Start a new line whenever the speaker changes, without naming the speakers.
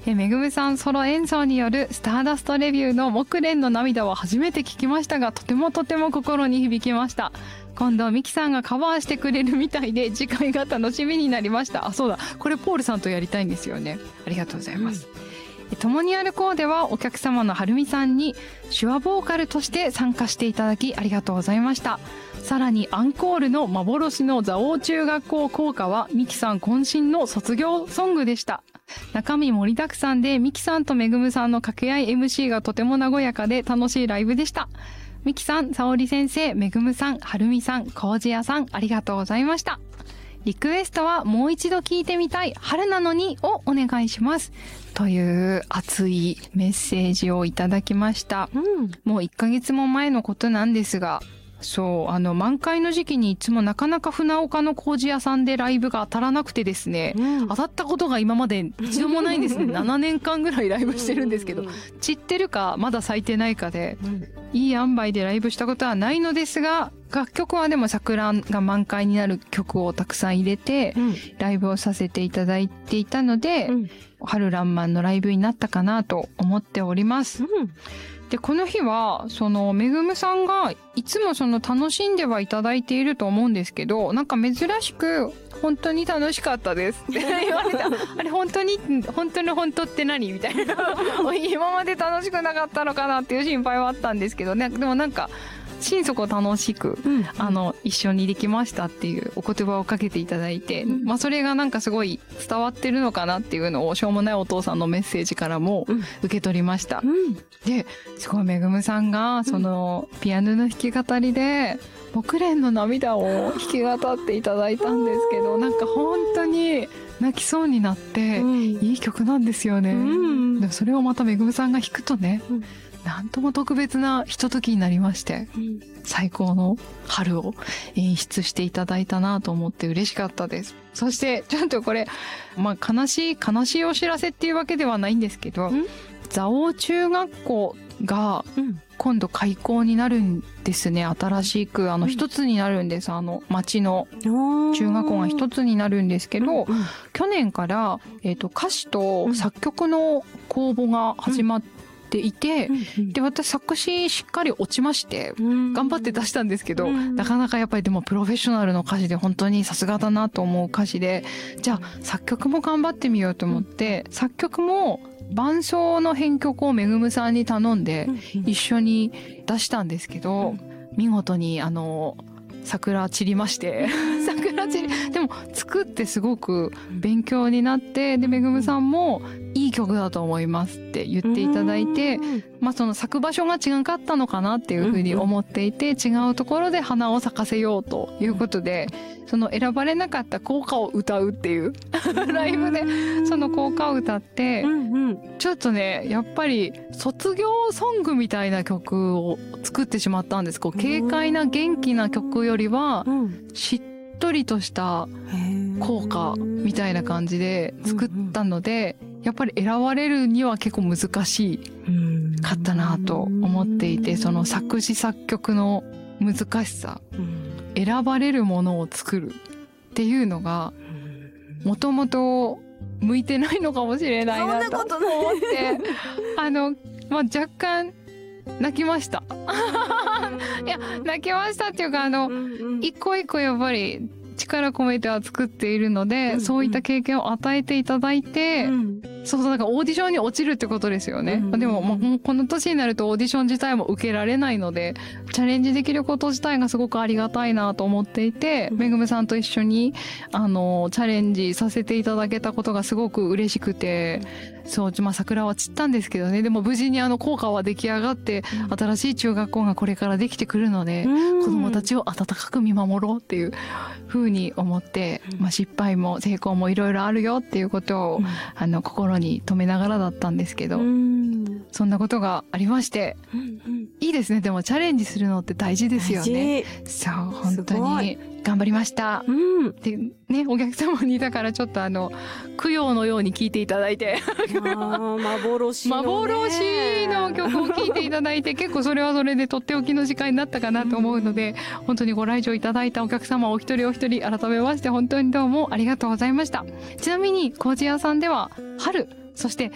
めぐむさんソロ演奏によるスターダストレビューの木蓮の涙は初めて聞きましたが、とても心に響きました。今度ミキさんがカバーしてくれるみたいで次回が楽しみになりました。あ、そうだ、これポールさんとやりたいんですよね。ありがとうございます。共にあるコーではお客様のはるみさんに手話ボーカルとして参加していただきありがとうございました。さらにアンコールの幻の蔵王中学校校歌はミキさん渾身の卒業ソングでした。中身盛りだくさんでミキさんとめぐむさんの掛け合い MC がとても和やかで楽しいライブでした。ミキさん、さおり先生、めぐむさん、はるみさん、こうじやさん、ありがとうございました。リクエストはもう一度聞いてみたい春なのにをお願いします。という熱いメッセージをいただきました。もう1ヶ月も前のことなんですが、そう、満開の時期にいつもなかなか船岡の麹屋さんでライブが当たらなくてですね、当たったことが今まで一度もないんですね。7年間ぐらいライブしてるんですけど、散ってるかまだ咲いてないかで、いい塩梅でライブしたことはないのですが、楽曲はでも桜が満開になる曲をたくさん入れて、ライブをさせていただいていたので、春らんまんのライブになったかなと思っております。で、この日は、めぐむさんが、いつも楽しんではいただいていると思うんですけど、なんか珍しく、本当に楽しかったですって言われた。あれ、本当って何みたいな。今まで楽しくなかったのかなっていう心配はあったんですけどね。でもなんか、心底楽しく、一緒にできましたっていうお言葉をかけていただいて、それがなんかすごい伝わってるのかなっていうのを、しょうもないお父さんのメッセージからも受け取りました。で、すごいめぐむさんが、ピアノの弾き語りで、木蓮の涙を弾き語っていただいたんですけど、なんか本当に泣きそうになって、いい曲なんですよね。でもそれをまためぐむさんが弾くとね、なんとも特別なひとときになりまして、最高の春を演出していただいたなと思って嬉しかったです。そして、ちょっとこれ、悲しいお知らせっていうわけではないんですけど、蔵王中学校が今度開校になるんですね。新しく、一つになるんです。町の中学校が一つになるんですけど、去年から、歌詞と作曲の公募が始まっていて、で、私作詞しっかり落ちまして、頑張って出したんですけど、なかなかやっぱりでもプロフェッショナルの歌詞で本当にさすがだなと思う歌詞で、じゃあ作曲も頑張ってみようと思って、作曲も伴奏の編曲をめぐむさんに頼んで一緒に出したんですけど、見事に桜散りまして桜散りでも作ってすごく勉強になって、でめぐむさんもいい曲だと思いますって言っていただいて、咲く場所が違かったのかなっていうふうに思っていて、違うところで花を咲かせようということで、選ばれなかった校歌を歌うっていうライブでその校歌を歌って、ちょっとね、やっぱり卒業ソングみたいな曲を作ってしまったんです。軽快な元気な曲よりは、しっとりとした校歌みたいな感じで作ったので、やっぱり選ばれるには結構難しかったなと思っていて、作詞作曲の難しさ、選ばれるものを作るっていうのが、もともと向いてないのかもしれないなと思って、若干泣きました。いや、泣きましたっていうか、一個一個やっぱり力込めては作っているので、そういった経験を与えていただいて、なんかオーディションに落ちるってことですよね。でも、もうこの年になるとオーディション自体も受けられないので、チャレンジできること自体がすごくありがたいなと思っていて、めぐむさんと一緒に、チャレンジさせていただけたことがすごく嬉しくて、桜は散ったんですけどね、でも無事に校歌は出来上がって、新しい中学校がこれからできてくるので、子供たちを温かく見守ろうっていう風に思って、失敗も成功もいろいろあるよっていうことを、心に留めながらだったんですけど、そんなことがありまして、いいですね。でもチャレンジするのって大事ですよね。そう、本当に頑張りました。で、ね、お客様にだからちょっと供養のように聴いていただいて。
幻の
曲を聴いていただいて、結構それはそれでとっておきの時間になったかなと思うので、本当にご来場いただいたお客様お一人お一人改めまして本当にどうもありがとうございました。ちなみに、麹屋さんでは春、そして